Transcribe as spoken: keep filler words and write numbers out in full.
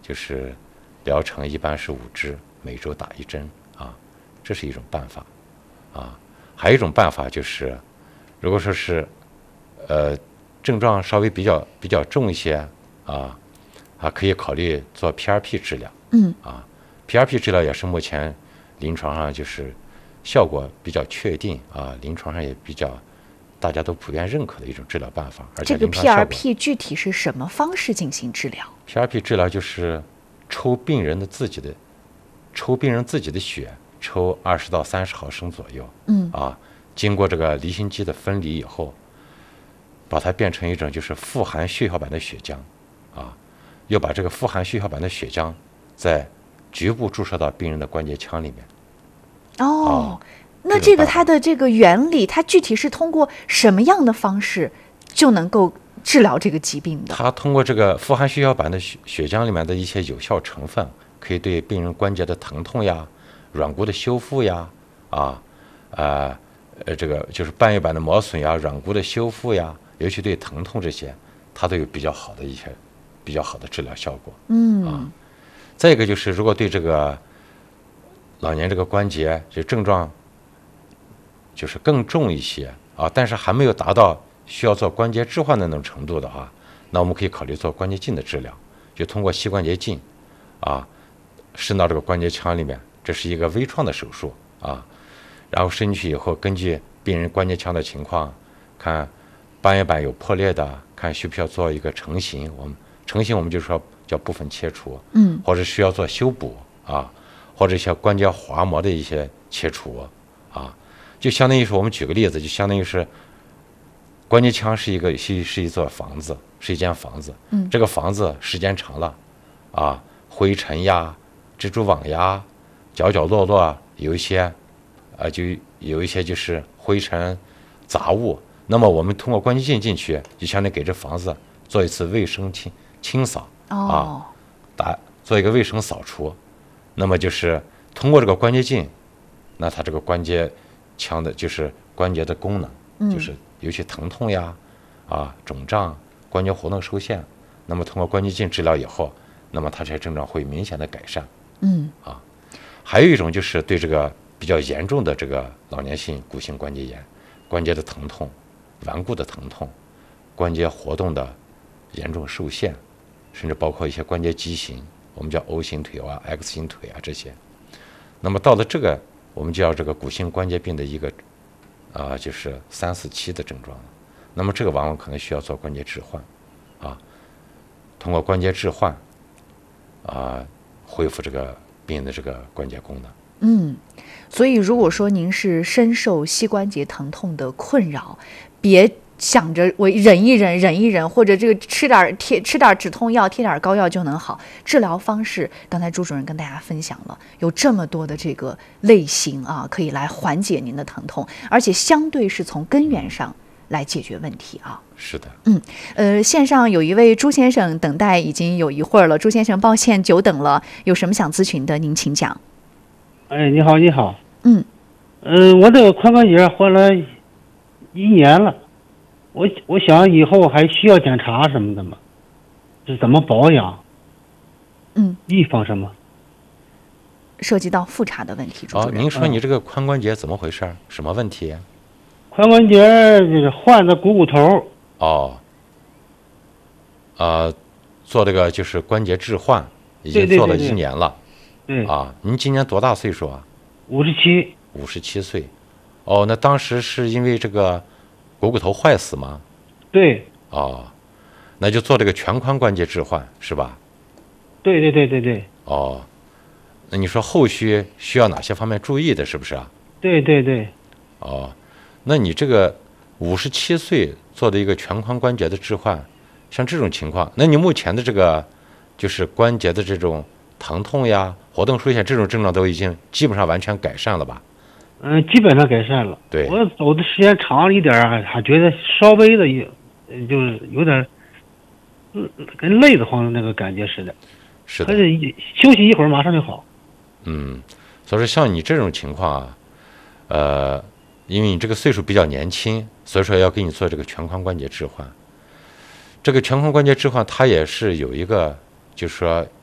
就是疗程一般是五支，每周打一针啊，这是一种办法啊。还有一种办法就是，如果说是呃症状稍微比较比较重一些啊，还可以考虑做 P R P 治疗。 嗯啊 ，P R P 治疗也是目前临床上就是效果比较确定啊，临床上也比较大家都普遍认可的一种治疗办法。而且这个临床 P 效 R 果 P 具体是什么方式进行治疗？ P R P 治疗就是抽病人的自己的抽病人自己的血，抽二十到三十毫升左右。 嗯啊，经过这个离心机的分离以后，把它变成一种就是富含血小板的血浆，啊，又把这个富含血小板的血浆在局部注射到病人的关节腔里面。 哦，那这种办法这个它的这个原理，它具体是通过什么样的方式就能够治疗这个疾病的？ 它通过这个富含血小板的血血浆里面的一些有效成分，可以对病人关节的疼痛呀、软骨的修复呀、啊呃呃这个就是半月板的磨损呀、软骨的修复呀，尤其对疼痛这些，它都有比较好的一些比较好的治疗效果。 嗯、 啊，再一个就是如果对这个老年这个关节就症状就是更重一些啊，但是还没有达到需要做关节置换的那种程度的话，那我们可以考虑做关节镜的治疗，就通过膝关节镜啊伸到这个关节腔里面，这是一个微创的手术啊，然后伸进去以后，根据病人关节腔的情况，看半月板有破裂的，看需不需要做一个成型，我们成型我们就说叫部分切除， 嗯， 或者需要做修补啊，或者一些关节滑膜的一些切除啊，就相当于是我们举个例子，就相当于是关节腔是一个是是一座房子，是一间房子， 嗯， 这个房子时间长了啊，灰尘呀、蜘蛛网呀、角角落落有一些啊，就有一些就是灰尘杂物。那么我们通过关节镜进去，就相当于给这房子做一次卫生清清扫、 哦、 啊，打做一个卫生扫除。那么就是通过这个关节镜，那它这个关节腔的就是关节的功能， 嗯、 就是尤其疼痛呀、啊肿胀、关节活动受限，那么通过关节镜治疗以后，那么它这些症状会明显的改善。 嗯啊，还有一种就是对这个比较严重的这个老年性骨性关节炎，关节的疼痛、顽固的疼痛、关节活动的严重受限，甚至包括一些关节畸形，我们叫 O 型腿啊、X 型腿啊这些。那么到了这个，我们叫这个骨性关节病的一个啊、呃，就是三四期的症状了。那么这个往往可能需要做关节置换，啊，通过关节置换啊。恢复这个病人的这个关节功能。 嗯，所以如果说您是深受膝关节疼痛的困扰，别想着我忍一忍忍一忍，或者这个吃点贴吃点止痛药贴点膏药就能好。治疗方式刚才朱主任跟大家分享了，有这么多的这个类型啊，可以来缓解您的疼痛，而且相对是从根源上来解决问题啊。 是的， 嗯，呃，线上有一位朱先生等待已经有一会儿了，朱先生抱歉久等了，有什么想咨询的您请讲。 哎，你好，你好。 嗯， 呃，我这个髋关节换了一年了，我我想以后还需要检查什么的吗？是怎么保养？ 嗯， 预防什么？ 涉及到复查的问题，朱主哦， 任。 您说你这个髋关节怎么回事？什么问题？ 髋关节就是换的股骨头。 哦，呃，做这个就是关节置换，已经做了一年了。 对， 啊，您今年多大岁数啊？ 五十七。 五十七岁。哦，那当时是因为这个股骨头坏死吗？ 对。 哦，那就做这个全髋关节置换是吧？ 对对对对对。 哦，那你说后续需要哪些方面注意的，是不是啊？ 对对对。 哦，那你这个五十七岁做的一个全髋关节的置换，像这种情况，那你目前的这个就是关节的这种疼痛呀、活动受限这种症状都已经基本上完全改善了吧？ 嗯，基本上改善了。 对， 我走的时间长了一点，还还觉得稍微的有，就是有点，嗯，跟累得慌的那个感觉似的。 是的。 可是休息一会儿马上就好。 嗯，所以说像你这种情况啊，呃，因为你这个岁数比较年轻，所以说要给你做这个全髋关节置换。这个全髋关节置换它也是有一个，就是说